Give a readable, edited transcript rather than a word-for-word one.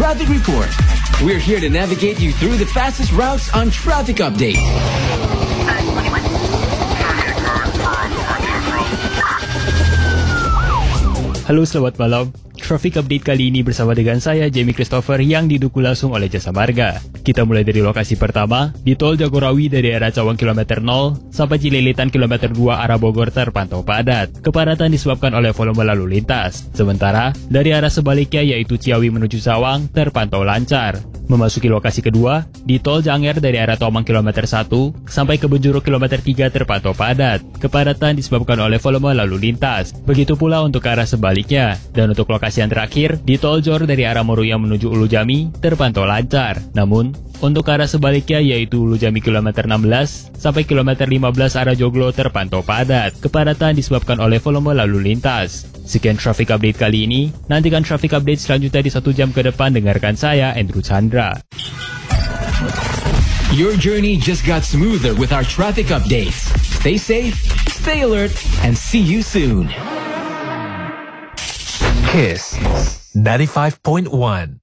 Traffic Report. We're here to navigate you through the fastest routes on Traffic Update. Halo, selamat malam. Traffic Update kali ini bersama dengan saya, Jamie Christopher, yang didukung langsung oleh Jasa Marga. Kita mulai dari lokasi pertama, di Tol Jagorawi dari arah Cawang kilometer 0 sampai Cililitan kilometer 2 arah Bogor terpantau padat. Kepadatan disebabkan oleh volume lalu lintas. Sementara, dari arah sebaliknya yaitu Ciawi menuju Cawang terpantau lancar. Memasuki lokasi kedua, di Tol Janger dari arah Tomang kilometer 1 sampai ke Benjuru kilometer 3 terpantau padat. Kepadatan disebabkan oleh volume lalu lintas. Begitu pula untuk arah sebaliknya. Dan untuk lokasi yang terakhir, di Tol Jor dari arah Moruyang menuju Ulu Jami terpantau lancar. Namun, untuk arah sebaliknya yaitu Ulu Jami kilometer 16 sampai kilometer 15 arah Joglo terpantau padat. Kepadatan disebabkan oleh volume lalu lintas. Sekian Traffic Update kali ini. Nantikan Traffic Update selanjutnya di 1 jam ke depan. Dengarkan saya, Andrew Chandra. Your journey just got smoother with our Traffic Updates. Stay safe, stay alert, and see you soon. Kiss 95.1